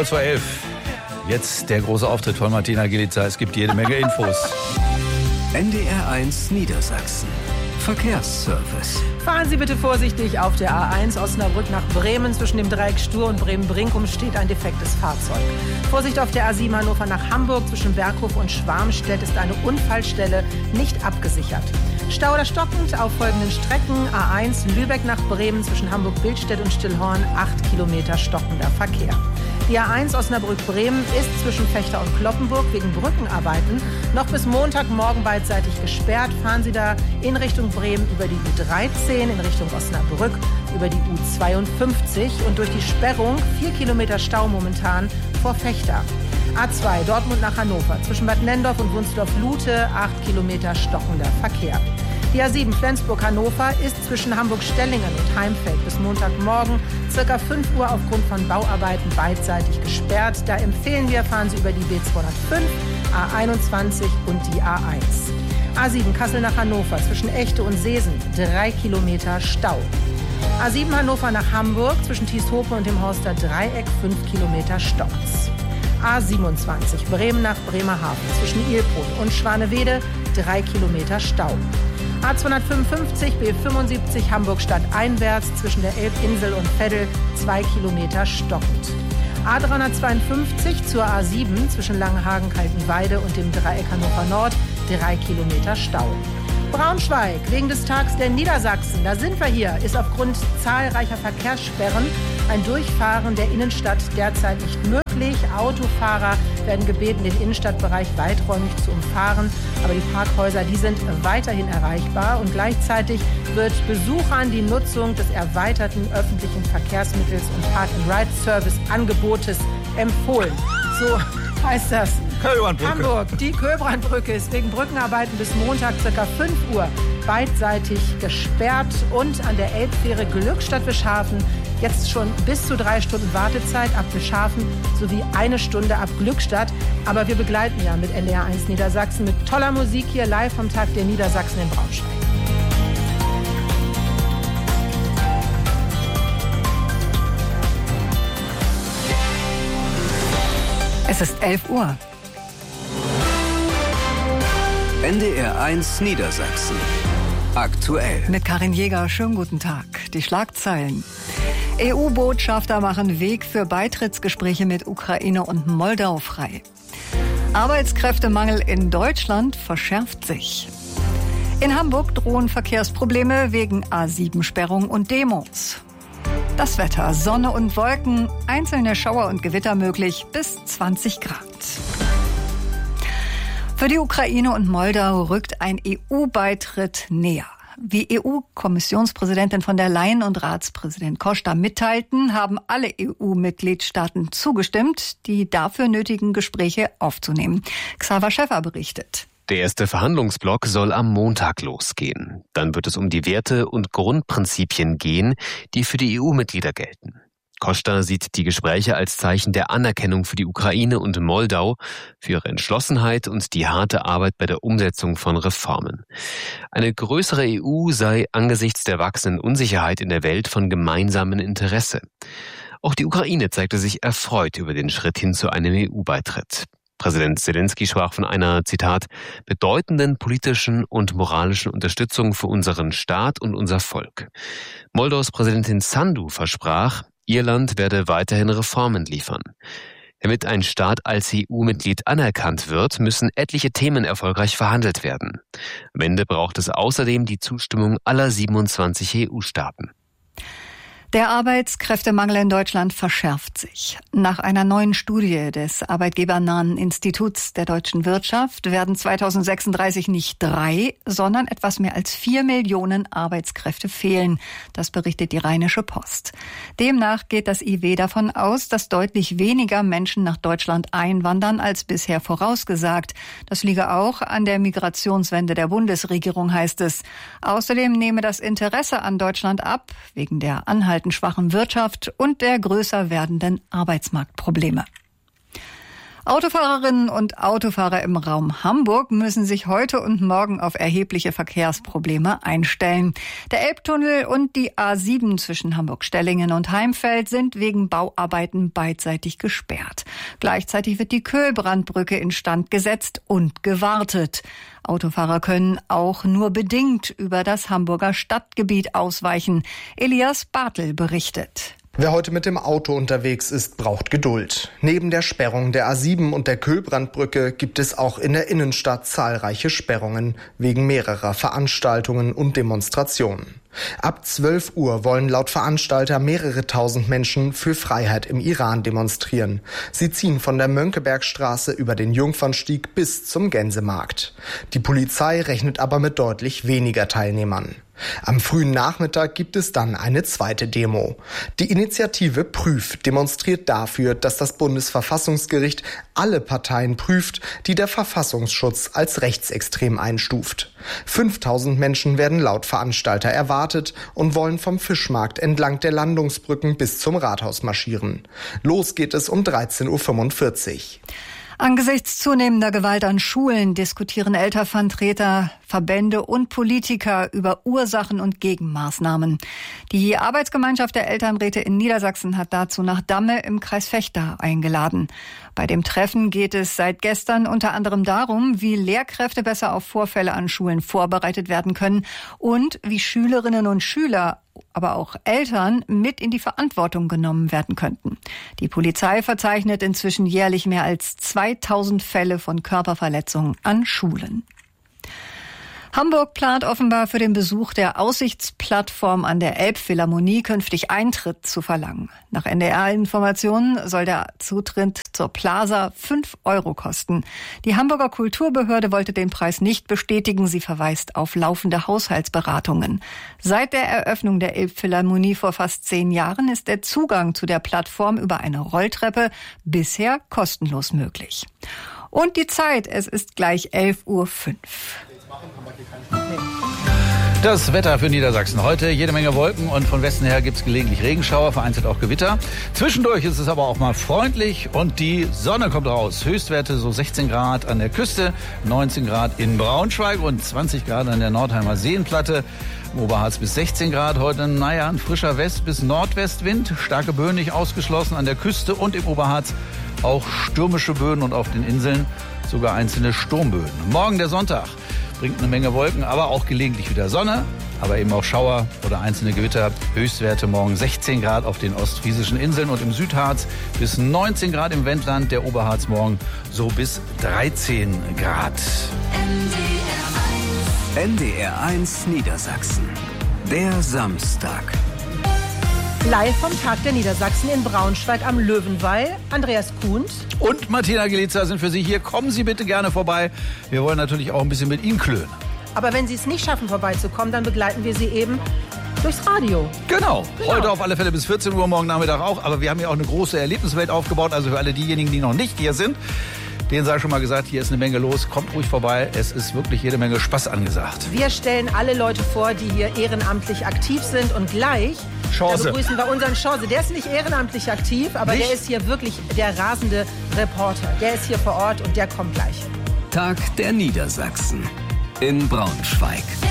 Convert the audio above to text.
Kurz vor 11. Jetzt der große Auftritt von Martina Gelica. Es gibt jede Menge Infos. NDR1 Niedersachsen. Verkehrsservice. Fahren Sie bitte vorsichtig auf der A1 Osnabrück nach Bremen. Zwischen dem Dreieck Stur und Bremen-Brinkum steht ein defektes Fahrzeug. Vorsicht auf der A7 Hannover nach Hamburg. Zwischen Berghof und Schwarmstedt ist eine Unfallstelle nicht abgesichert. Stau oder stockend auf folgenden Strecken. A1 Lübeck nach Bremen zwischen Hamburg-Bildstedt und Stillhorn 8 Kilometer stockender Verkehr. Die A1 Osnabrück-Bremen ist zwischen Fechter und Kloppenburg wegen Brückenarbeiten noch bis Montagmorgen beidseitig gesperrt. Fahren Sie da in Richtung Bremen über die U13, in Richtung Osnabrück über die U52 und durch die Sperrung 4 Kilometer Stau momentan vor Fechter. A2 Dortmund nach Hannover zwischen Bad Nenndorf und Wunsdorf-Lute 8 Kilometer stockender Verkehr. Die A7 Flensburg-Hannover ist zwischen Hamburg-Stellingen und Heimfeld bis Montagmorgen ca. 5 Uhr aufgrund von Bauarbeiten beidseitig gesperrt. Da empfehlen wir, fahren Sie über die B205, A21 und die A1. A7 Kassel nach Hannover zwischen Echte und Seesen 3 Kilometer Stau. A7 Hannover nach Hamburg zwischen Thieshope und dem Horster Dreieck 5 Kilometer Stopps. A27 Bremen nach Bremerhaven zwischen Ilpol und Schwanewede 3 Kilometer Stau. A255 B75 Hamburg-Stadt einwärts zwischen der Elbinsel und Veddel 2 Kilometer stockend. A352 zur A7 zwischen Langenhagen-Kaltenweide und dem Dreieck Hannover Nord 3 Kilometer Stau. Braunschweig, wegen des Tags der Niedersachsen, da sind wir hier, ist aufgrund zahlreicher Verkehrssperren ein Durchfahren der Innenstadt derzeit nicht möglich. Autofahrer werden gebeten, den Innenstadtbereich weiträumig zu umfahren. Aber die Parkhäuser, die sind weiterhin erreichbar. Und gleichzeitig wird Besuchern die Nutzung des erweiterten öffentlichen Verkehrsmittels und Park-and-Ride-Service-Angebotes empfohlen. So heißt das. Hamburg, die Köbrandbrücke ist wegen Brückenarbeiten bis Montag ca. 5 Uhr beidseitig gesperrt. Und an der Elbfähre Glückstadt-Wischhafen jetzt schon bis zu 3 Stunden Wartezeit ab Wischhafen sowie 1 Stunde ab Glückstadt. Aber wir begleiten ja mit NDR1 Niedersachsen mit toller Musik hier live vom Tag der Niedersachsen in Braunschweig. Es ist 11 Uhr. NDR1 Niedersachsen. Aktuell. Mit Karin Jäger, schönen guten Tag. Die Schlagzeilen. EU-Botschafter machen Weg für Beitrittsgespräche mit Ukraine und Moldau frei. Arbeitskräftemangel in Deutschland verschärft sich. In Hamburg drohen Verkehrsprobleme wegen A7-Sperrung und Demos. Das Wetter, Sonne und Wolken, einzelne Schauer und Gewitter möglich bis 20 Grad. Für die Ukraine und Moldau rückt ein EU-Beitritt näher. Wie EU-Kommissionspräsidentin von der Leyen und Ratspräsident Costa mitteilten, haben alle EU-Mitgliedstaaten zugestimmt, die dafür nötigen Gespräche aufzunehmen. Xaver Schäffer berichtet. Der erste Verhandlungsblock soll am Montag losgehen. Dann wird es um die Werte und Grundprinzipien gehen, die für die EU-Mitglieder gelten. Costa sieht die Gespräche als Zeichen der Anerkennung für die Ukraine und Moldau, für ihre Entschlossenheit und die harte Arbeit bei der Umsetzung von Reformen. Eine größere EU sei angesichts der wachsenden Unsicherheit in der Welt von gemeinsamem Interesse. Auch die Ukraine zeigte sich erfreut über den Schritt hin zu einem EU-Beitritt. Präsident Zelensky sprach von einer, Zitat, bedeutenden politischen und moralischen Unterstützung für unseren Staat und unser Volk. Moldaus Präsidentin Sandu versprach, ihr Land werde weiterhin Reformen liefern. Damit ein Staat als EU-Mitglied anerkannt wird, müssen etliche Themen erfolgreich verhandelt werden. Am Ende braucht es außerdem die Zustimmung aller 27 EU-Staaten. Der Arbeitskräftemangel in Deutschland verschärft sich. Nach einer neuen Studie des Arbeitgebernahen Instituts der deutschen Wirtschaft werden 2036 nicht 3, sondern etwas mehr als 4 Millionen Arbeitskräfte fehlen. Das berichtet die Rheinische Post. Demnach geht das IW davon aus, dass deutlich weniger Menschen nach Deutschland einwandern als bisher vorausgesagt. Das liege auch an der Migrationswende der Bundesregierung, heißt es. Außerdem nehme das Interesse an Deutschland ab, wegen der anhaltenden schwachen Wirtschaft und der größer werdenden Arbeitsmarktprobleme. Autofahrerinnen und Autofahrer im Raum Hamburg müssen sich heute und morgen auf erhebliche Verkehrsprobleme einstellen. Der Elbtunnel und die A7 zwischen Hamburg-Stellingen und Heimfeld sind wegen Bauarbeiten beidseitig gesperrt. Gleichzeitig wird die Köhlbrandbrücke instand gesetzt und gewartet. Autofahrer können auch nur bedingt über das Hamburger Stadtgebiet ausweichen. Elias Bartel berichtet. Wer heute mit dem Auto unterwegs ist, braucht Geduld. Neben der Sperrung der A7 und der Köhlbrandbrücke gibt es auch in der Innenstadt zahlreiche Sperrungen wegen mehrerer Veranstaltungen und Demonstrationen. Ab 12 Uhr wollen laut Veranstalter mehrere tausend Menschen für Freiheit im Iran demonstrieren. Sie ziehen von der Mönckebergstraße über den Jungfernstieg bis zum Gänsemarkt. Die Polizei rechnet aber mit deutlich weniger Teilnehmern. Am frühen Nachmittag gibt es dann eine zweite Demo. Die Initiative Prüf demonstriert dafür, dass das Bundesverfassungsgericht alle Parteien prüft, die der Verfassungsschutz als rechtsextrem einstuft. 5000 Menschen werden laut Veranstalter erwartet und wollen vom Fischmarkt entlang der Landungsbrücken bis zum Rathaus marschieren. Los geht es um 13:45 Uhr. Angesichts zunehmender Gewalt an Schulen diskutieren Elternvertreter, Verbände und Politiker über Ursachen und Gegenmaßnahmen. Die Arbeitsgemeinschaft der Elternräte in Niedersachsen hat dazu nach Damme im Kreis Vechta eingeladen. Bei dem Treffen geht es seit gestern unter anderem darum, wie Lehrkräfte besser auf Vorfälle an Schulen vorbereitet werden können und wie Schülerinnen und Schüler, aber auch Eltern mit in die Verantwortung genommen werden könnten. Die Polizei verzeichnet inzwischen jährlich mehr als 2000 Fälle von Körperverletzungen an Schulen. Hamburg plant offenbar für den Besuch der Aussichtsplattform an der Elbphilharmonie künftig Eintritt zu verlangen. Nach NDR-Informationen soll der Zutritt zur Plaza 5 € kosten. Die Hamburger Kulturbehörde wollte den Preis nicht bestätigen. Sie verweist auf laufende Haushaltsberatungen. Seit der Eröffnung der Elbphilharmonie vor fast 10 Jahren ist der Zugang zu der Plattform über eine Rolltreppe bisher kostenlos möglich. Und die Zeit, es ist gleich 11:05 Uhr. Das Wetter für Niedersachsen. Heute jede Menge Wolken und von Westen her gibt es gelegentlich Regenschauer, vereinzelt auch Gewitter. Zwischendurch ist es aber auch mal freundlich und die Sonne kommt raus. Höchstwerte so 16 Grad an der Küste, 19 Grad in Braunschweig und 20 Grad an der Nordheimer Seenplatte. Im Oberharz bis 16 Grad. Heute, ein frischer West- bis Nordwestwind. Starke Böen nicht ausgeschlossen an der Küste und im Oberharz auch stürmische Böen und auf den Inseln sogar einzelne Sturmböen. Morgen der Sonntag bringt eine Menge Wolken, aber auch gelegentlich wieder Sonne, aber eben auch Schauer oder einzelne Gewitter. Höchstwerte morgen 16 Grad auf den ostfriesischen Inseln und im Südharz bis 19 Grad im Wendland, der Oberharz morgen so bis 13 Grad. NDR1 Niedersachsen. Der Samstag. Live vom Tag der Niedersachsen in Braunschweig am Löwenwall. Andreas Kuhnt und Martina Gelica sind für Sie hier. Kommen Sie bitte gerne vorbei. Wir wollen natürlich auch ein bisschen mit Ihnen klönen. Aber wenn Sie es nicht schaffen, vorbeizukommen, dann begleiten wir Sie eben durchs Radio. Genau. Heute auf alle Fälle bis 14 Uhr, morgen Nachmittag auch. Aber wir haben ja auch eine große Erlebniswelt aufgebaut. Also für alle diejenigen, die noch nicht hier sind, denen sei schon mal gesagt, hier ist eine Menge los. Kommt ruhig vorbei. Es ist wirklich jede Menge Spaß angesagt. Wir stellen alle Leute vor, die hier ehrenamtlich aktiv sind. Und gleich Chance. Da begrüßen wir unseren Chance. Der ist nicht ehrenamtlich aktiv, aber der ist hier wirklich der rasende Reporter. Der ist hier vor Ort und der kommt gleich. Tag der Niedersachsen in Braunschweig.